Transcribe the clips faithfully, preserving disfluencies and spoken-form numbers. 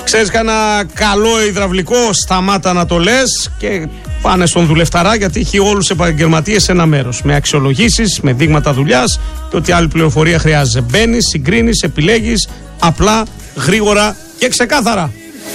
Ξέρεις κανένα καλό υδραυλικό, σταμάτα να το λες και πάνε στον δουλευταρά, γιατί έχει όλους τους επαγγελματίες σε ένα μέρος. Με αξιολογήσεις, με δείγματα δουλειάς και ό,τι άλλη πληροφορία χρειάζεσαι. Μπαίνεις, συγκρίνεις, επιλέγεις απλά, γρήγορα και ξεκάθαρα.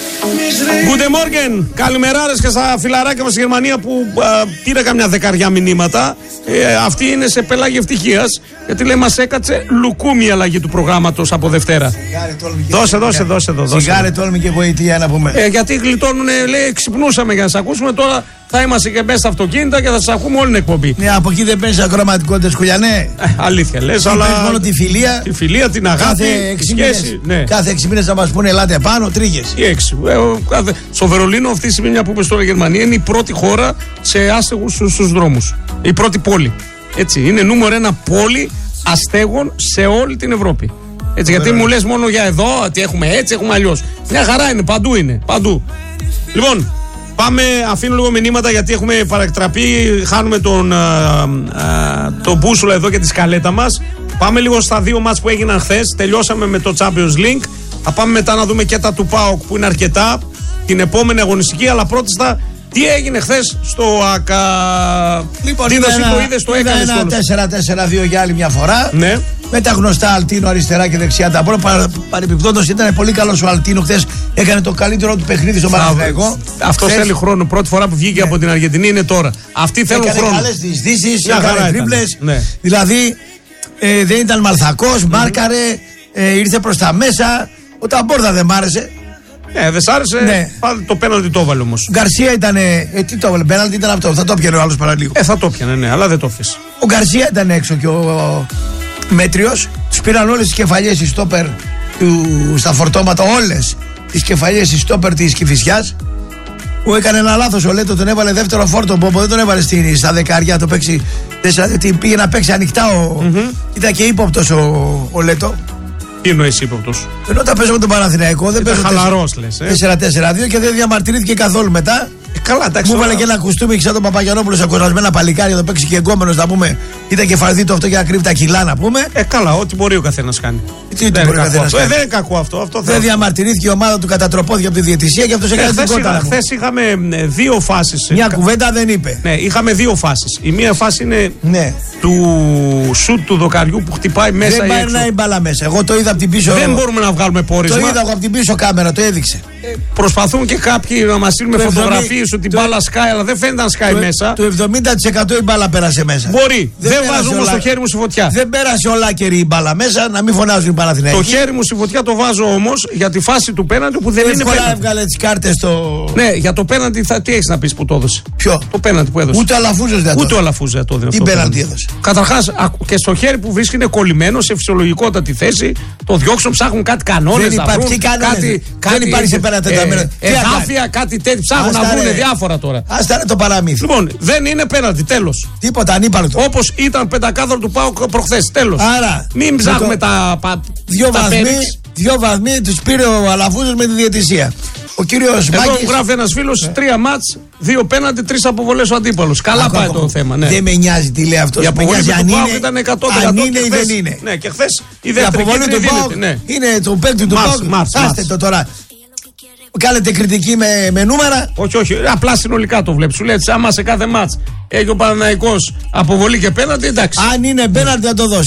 Guten Morgen, καλημεράρες και στα φιλαράκια μας στη Γερμανία που α, πήρα καμιά δεκαριά μηνύματα. Ε, αυτή είναι σε πελάγη ευτυχίας, γιατί λέει μας έκατσε λουκούμι η αλλαγή του προγράμματος από Δευτέρα. Δώσε, δώσε, δώσε εδώ. Σιγάρε τόλμη και γοητεία να πούμε. Ε, γιατί γλιτώνουν, λέει, ξυπνούσαμε για να σας ακούσουμε, τώρα θα είμαστε και μέσα στα αυτοκίνητα και θα σας ακούμε όλη την εκπομπή. Ναι, από εκεί δεν παίρνεις ακροματικότητες, Κουλιανέ. Ε, αλήθεια λες, αλλά. Μόνο τη φιλία. Τη φιλία, την αγάπη, τη σχέση. Ναι. Κάθε έξι μήνες να μας πούνε ελάτε πάνω, τρίγες. Ή έξι. Ε, κάθε... Στο Βερολίνο, αυτή τη στιγμή, μια που είπες τώρα, η Γερμανία είναι η πρώτη χώρα σε άστεγους στους δρόμους. Η πρώτη πόλη. Έτσι, είναι νούμερο ένα πόλη αστέγων σε όλη την Ευρώπη. Έτσι, γιατί μου λες μόνο για εδώ, ότι έχουμε έτσι, έχουμε αλλιώς. Μια χαρά είναι, παντού είναι, παντού. Λοιπόν, πάμε, αφήνω λίγο μηνύματα γιατί έχουμε παρακτραπεί, χάνουμε τον, α, α, τον μπούσουλα εδώ και τη σκαλέτα μας. Πάμε λίγο στα δύο μάτς που έγιναν χθες. Τελειώσαμε με το Champions League. Θα πάμε μετά να δούμε και τα του ΠΑΟΚ που είναι αρκετά. Την επόμενη αγωνιστική, αλλά πρώτα στα τι έγινε χθες στο ΑΚΑ. Λοιπόν, τι είδα το ένα, είδες, το είδα έκανες ένα τέσσερα τέσσερα δύο για άλλη μια φορά. Ναι. Με τα γνωστά Αλτίνο αριστερά και δεξιά τα πρώτα. Παρεπιπτόντως ήταν πολύ καλός ο Αλτίνο χθες. Έκανε το καλύτερο του παιχνίδι στο Παναθηναϊκό. Αυτό χθες... θέλει χρόνο. Πρώτη φορά που βγήκε ναι. από την Αργεντινή είναι τώρα. Αυτοί θέλουν έκανε χρόνο. Έκανε καλές διεισδύσεις, έκανε τρίπλες. Ναι. Δηλαδή ε, δεν ήταν μαλθακός, mm-hmm. μάρκαρε, ε, ήρθε προς τα μέσα. Ο Ταμπόρδα δεν μ' άρεσε. Ναι, δεν σ' άρεσε. Ναι. Πάλι το πέναλτι το έβαλε όμως. Ο Γκαρσία ήταν. Ε, τι το έβαλε, πέναλτι ήταν αυτό. Θα το πιανε ο άλλος παραλίγο. Ε, θα το πιανε, ναι, αλλά δεν το έφυγε. Ο Γκαρσία ήταν έξω και ο, ο Μέτριος. Τους πήραν όλες τις κεφαλιές οι στόπερ του, στα φορτώματα, όλες τις κεφαλιές οι στόπερ της Κηφισιάς. Που έκανε ένα λάθος. Ο Λέτο τον έβαλε δεύτερο φόρτο. Που δεν τον έβαλε στην, στα δεκάρια. Το παίξει. Πήγε να παίξει ανοιχτά. Ο, mm-hmm. Ήταν και ύποπτος ο, ο Λέτο. Τι εννοείς ύποπτος? Ενώ όταν παίζω με τον Παναθηναϊκό δεν παίζω χαλαρός λες. τέσσερα τέσσερα δύο και δεν διαμαρτυρήθηκε καθόλου μετά. Ε, καλά, εντάξει. Μου έβαλε και ένα κουστούμι σαν τον Παπαγιανόπουλο σε κουρασμένα παλικάρια. Το παίξει και εγκόμενος να πούμε. Ήταν και φαρδίτο αυτό για να κρύβει τα κιλά να πούμε. Ε, καλά, ό,τι μπορεί ο καθένας κάνει. Τι, δεν, μπορεί ο καθένας κάνει. Ε, δεν είναι κακό αυτό. αυτό δεν διαμαρτυρήθηκε η ομάδα του, κατατροπώθηκε από τη διαιτησία και αυτό έκανε την κότα. Χθες είχαμε δύο φάσεις. Μια κουβέντα δεν είπε. Ναι, είχαμε δύο φάσεις. Η μία φάση είναι ναι. του σουτ του δοκαριού που χτυπάει μέσα. Δεν πάει να η μπάλα μέσα. Εγώ το είδα από την πίσω. Δεν μπορούμε να βγάλουμε πόρισμα. Το είδα από την πίσω κάμερα, το έδειξε. Ε, προσπαθούν και κάποιοι να μας στείλουν φωτογραφίες ότι η μπάλα σκάει, αλλά δεν φαίνεται να σκάει μέσα. Το εβδομήντα τοις εκατό η μπάλα πέρασε μέσα. Μπορεί. Δεν, δεν βάζω όμως το χέρι μου στη φωτιά. Δεν πέρασε ολάκερη η μπάλα μέσα, να μην φωνάζουν οι Παναθηναϊκοί. Το χέρι μου στη φωτιά το βάζω όμως για τη φάση του πέναντι που δεν είναι πέναντι. Έβγαλε τις κάρτες στο. Ναι, για το πέναντι θα, τι έχεις να πεις που το έδωσε? Ποιο? Το πέναντι που έδωσε. Ούτε ο Αλαφούζος δεν το Ούτε ο Αλαφούζος δεν το έδωσε. Τι πέναντι έδωσε? Καταρχάς και στο χέρι που βρίσκει είναι κολλημένο σε φυσιολογικότατη θέση. Το διώξουν, ψάχνουν κάτι κανόνες. Δεν υπάρχει κάτι. Δεν υπάρχει σε πέναντι τεταμένο. Εδάφια, κάτι τέτοιο. Ψάχνουν να βρουν διάφορα τώρα. Άστα το παραμύθι. Λοιπόν, δεν είναι πέναντι, τέλος. Τίποτα, ανύπαρκτο. Όπως ήταν πεντακάθαρο του ΠΑΟΚ προχθές. Τέλος. Άρα. Μην ψάχνουμε τα. Δύο βαθμοί, δύο βαθμοί τους πήρε ο Αλαφούζος με τη διαιτησία. Ο κύριος Εδώ Μάκης. μου γράφει ένας φίλος, τρία μάτς, δύο πέναντι, τρεις αποβολές ο αντίπαλος. Καλά πάει το θέμα. Ναι. Δεν με νοιάζει τι λέει αυτός. Η αποβολή του ΠΑΟΚ ήταν εκατό τοις εκατό. Αν είναι ή δεν είναι. Ναι, και χθες η δεύτερη αποβολή του ΠΑΟΚ είναι το πέμπτη του ΠΑΟΚ. Άστε το τώρα. Κάνετε κριτική με, με νούμερα. Όχι, όχι. Απλά συνολικά το βλέπεις. Σου λέει, άμα σε κάθε μάτς έχει ο Παναθηναϊκός αποβολή και πέναντι, εντάξει. Αν είναι πέναντι, θα το δώσει.